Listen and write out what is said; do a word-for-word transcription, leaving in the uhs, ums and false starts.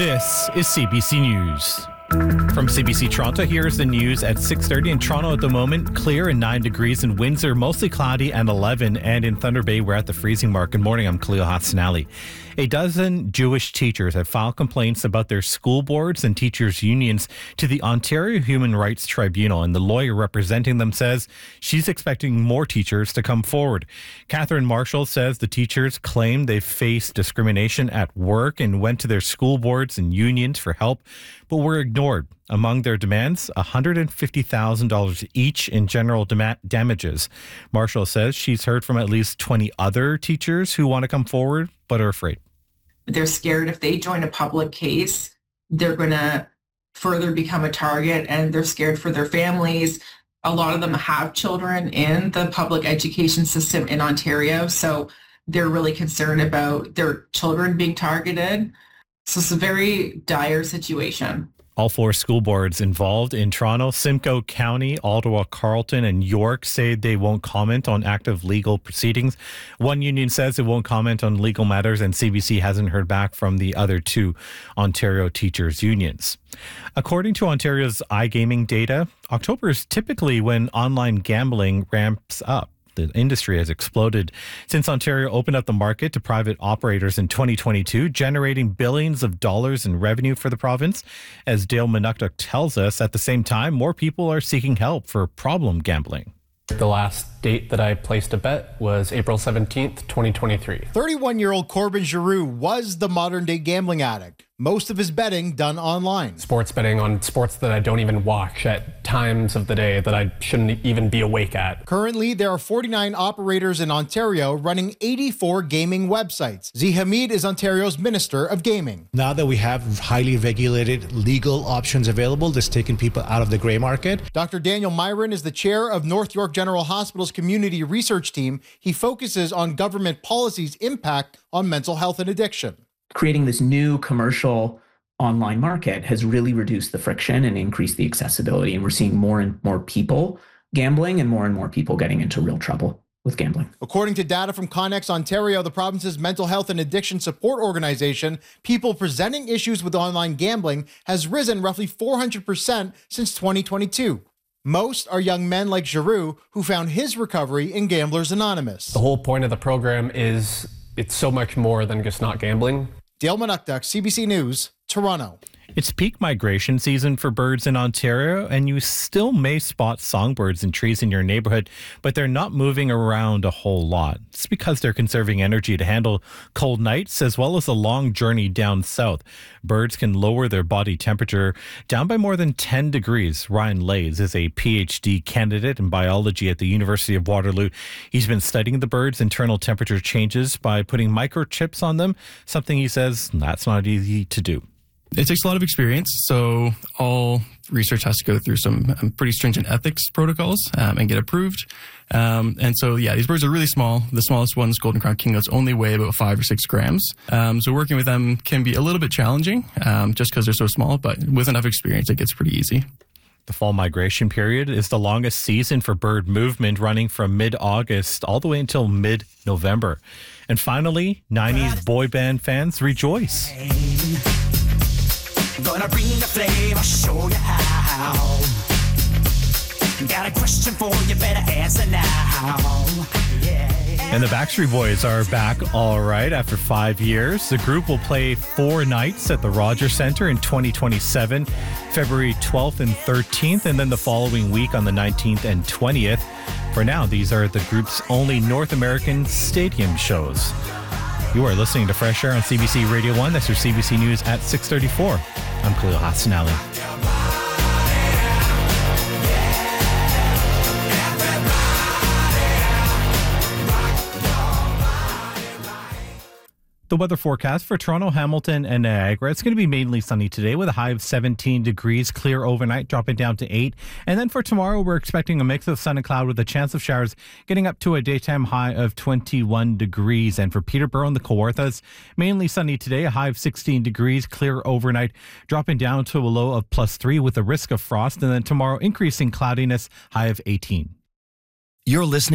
This is C B C News. From C B C Toronto, here's the news at six thirty. In Toronto at the moment, clear and nine degrees. In Windsor, mostly cloudy and eleven. And in Thunder Bay, we're at the freezing mark. Good morning, I'm Khalil Hassanali. A dozen Jewish teachers have filed complaints about their school boards and teachers' unions to the Ontario Human Rights Tribunal, and the lawyer representing them says she's expecting more teachers to come forward. Catherine Marshall says the teachers claim they've faced discrimination at work and went to their school boards and unions for help, but were ignored. Among their demands, one hundred fifty thousand dollars each in general dam- damages. Marshall says she's heard from at least twenty other teachers who want to come forward, but are afraid. They're scared if they join a public case, they're going to further become a target, and they're scared for their families. A lot of them have children in the public education system in Ontario, so they're really concerned about their children being targeted. So it's a very dire situation. All four school boards involved in Toronto, Simcoe County, Ottawa, Carleton, and York say they won't comment on active legal proceedings. One union says it won't comment on legal matters, and C B C hasn't heard back from the other two Ontario teachers' unions. According to Ontario's iGaming data, October is typically when online gambling ramps up. The industry has exploded since Ontario opened up the market to private operators in twenty twenty-two, generating billions of dollars in revenue for the province. As Dale Manuktuk tells us, at the same time, more people are seeking help for problem gambling. The last date that I placed a bet was April seventeenth, twenty twenty-three. thirty-one-year-old Corbin Giroux was the modern-day gambling addict. Most of his betting done online. Sports betting on sports that I don't even watch at times of the day that I shouldn't even be awake at. Currently, there are forty-nine operators in Ontario running eighty-four gaming websites. Z Hamid is Ontario's Minister of Gaming. Now that we have highly regulated legal options available, this taking people out of the gray market. Doctor Daniel Myron is the chair of North York General Hospital's community research team. He focuses on government policy's impact on mental health and addiction. Creating this new commercial online market has really reduced the friction and increased the accessibility. And we're seeing more and more people gambling and more and more people getting into real trouble with gambling. According to data from Connex Ontario, the province's mental health and addiction support organization, people presenting issues with online gambling has risen roughly four hundred percent since twenty twenty-two. Most are young men like Giroux, who found his recovery in Gamblers Anonymous. The whole point of the program is it's so much more than just not gambling. Dale Manuktuk, C B C News, Toronto. It's peak migration season for birds in Ontario, and you still may spot songbirds in trees in your neighborhood, but they're not moving around a whole lot. It's because they're conserving energy to handle cold nights as well as a long journey down south. Birds can lower their body temperature down by more than ten degrees. Ryan Lays is a P H D candidate in biology at the University of Waterloo. He's been studying the birds' internal temperature changes by putting microchips on them, something he says that's not easy to do. It takes a lot of experience, so all research has to go through some um, pretty stringent ethics protocols um, and get approved. Um, and so, yeah, these birds are really small. The smallest ones, golden crown kinglets, only weigh about five or six grams. Um, so working with them can be a little bit challenging um, just because they're so small, but with enough experience, it gets pretty easy. The fall migration period is the longest season for bird movement, running from mid-August all the way until mid-November. And finally, nineties boy band fans rejoice. Gonna bring the flame, I'll show you how. Got a question for you, better answer now. Yeah. And the Backstreet Boys are back all right after five years. The group will play four nights at the Rogers Centre in twenty twenty-seven, February twelfth and thirteenth, and then the following week on the nineteenth and twentieth. For now, these are the group's only North American stadium shows. You are listening to Fresh Air on C B C Radio one. That's your C B C News at six thirty-four. I'm Khalil Hassanali. The weather forecast for Toronto, Hamilton, and Niagara. It's going to be mainly sunny today with a high of seventeen degrees, clear overnight, dropping down to eight. And then for tomorrow, we're expecting a mix of sun and cloud with a chance of showers, getting up to a daytime high of twenty-one degrees. And for Peterborough and the Kawarthas, mainly sunny today, a high of sixteen degrees, clear overnight, dropping down to a low of plus three with a risk of frost. And then tomorrow, increasing cloudiness, high of eighteen. You're listening